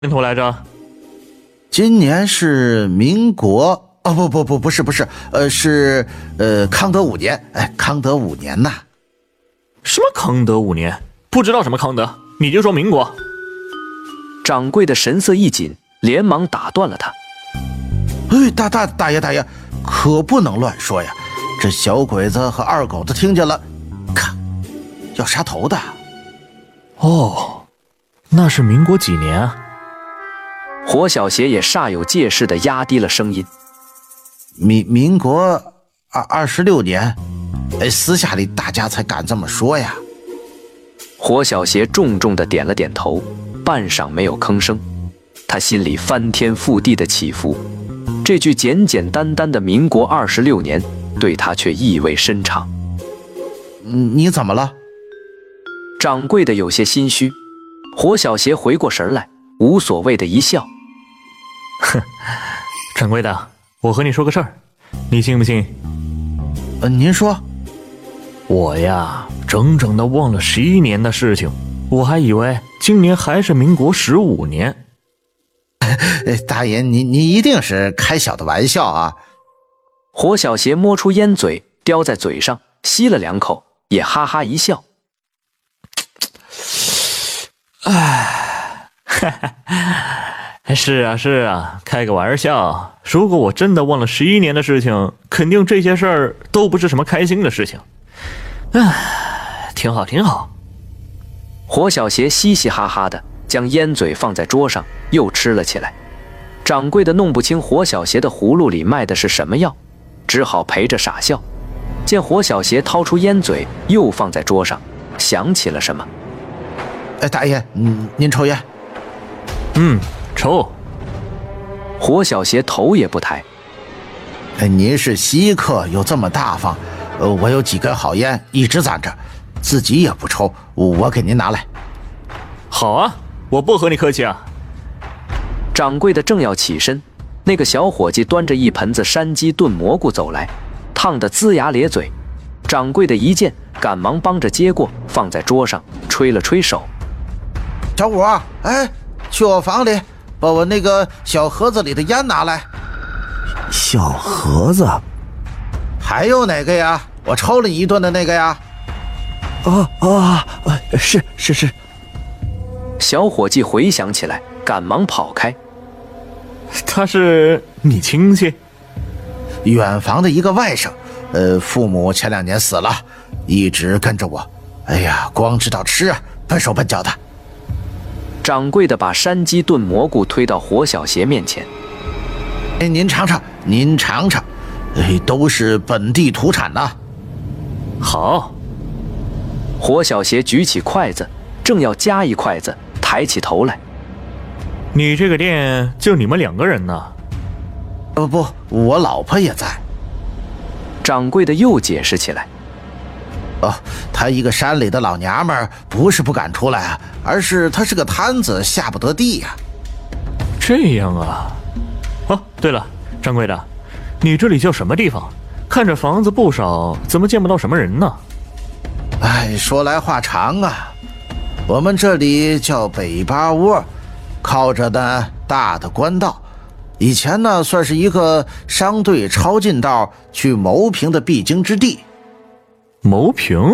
年头来着？ 今年是民国不是，是康德5年，康德5年呐。 什么康德5年？不知道什么康德，你就说民国。 掌柜的神色一紧，连忙打断了他。 大爷，可不能乱说呀！这小鬼子和二狗子听见了，咔，要杀头的。 哦，那是民国几年啊？ 火小邪也煞有介事地压低了声音。 民国26年，私下里大家才敢这么说呀。 火小邪重重地点了点头，半晌没有吭声。他心里翻天覆地的起伏，这句简简单单的民国26年对他却意味深长。 你怎么了？ 掌柜的有些心虚。火小邪回过神来，无所谓的一笑。 哼，掌柜的，我和你说个事儿，你信不信？ 您说。 我呀，整整的忘了11年的事情，我还以为今年还是民国15年。 大爷，你一定是开小的玩笑啊！ 火小邪摸出烟嘴，叼在嘴上，吸了2口，也哈哈一笑。 是啊，开个玩笑。如果我真的忘了11年的事情，肯定这些事儿都不是什么开心的事情。挺好。 火小邪嘻嘻哈哈的将烟嘴放在桌上，又吃了起来。掌柜的弄不清火小邪的葫芦里卖的是什么药，只好陪着傻笑。见火小邪掏出烟嘴又放在桌上，想起了什么。 大爷，您抽烟？ 抽。 火小邪头也不抬。 您是稀客又这么大方，我有几根好烟一直攒着，自己也不抽，我给您拿来。 好啊，我不和你客气啊。 掌柜的正要起身，那个小伙计端着一盆子山鸡炖蘑菇走来，烫得龇牙咧嘴。掌柜的一见，赶忙帮着接过，放在桌上，吹了吹手。 小五，去我房里把我那个小盒子里的烟拿来。 小盒子？ 还有哪个呀？我抽了你一顿的那个呀？ 是。 小伙计回想起来，赶忙跑开。 他是你亲戚？ 远房的一个外甥，父母前2年死了，一直跟着我。光知道吃啊，笨手笨脚的。 掌柜的把山鸡炖蘑菇推到火小邪面前。 您尝尝，都是本地土产呐。 好。 火小邪举起筷子，正要夹一筷子，抬起头来。 你这个店就你们2个人呢？ 不，我老婆也在。 掌柜的又解释起来。 她一个山里的老娘们儿，不是不敢出来啊，而是她是个摊子，下不得地呀。 这样啊。对了，掌柜的，你这里叫什么地方？看着房子不少，怎么见不到什么人呢？ 说来话长啊。我们这里叫北八窝，靠着呢大的官道，以前呢算是一个商队抄近道去牟平的必经之地。 牟平？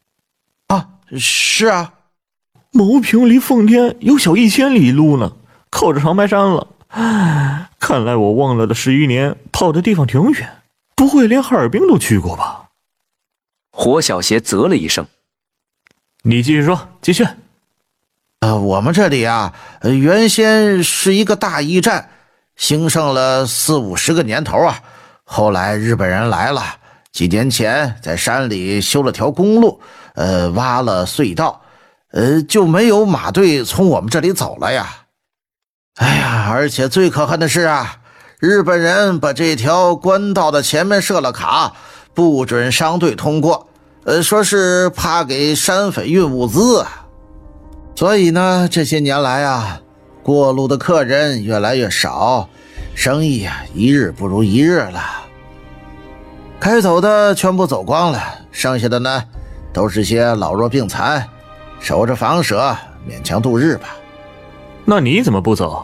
是啊。 牟平离奉天有小1000里路呢，靠着长白山了。看来我忘了的11年跑的地方挺远，不会连哈尔滨都去过吧？ 火小邪啧了一声。 你继续说，继续。 我们这里啊，原先是一个大驿站，兴盛了40-50个年头啊。后来日本人来了，几年前在山里修了条公路，挖了隧道，就没有马队从我们这里走了呀。而且最可恨的是啊，日本人把这条官道的前面设了卡，不准商队通过，说是怕给山匪运物资啊。所以呢，这些年来啊，过路的客人越来越少，生意啊一日不如一日了。开走的全部走光了，剩下的呢都是些老弱病残，守着房舍勉强度日吧。 那你怎么不走？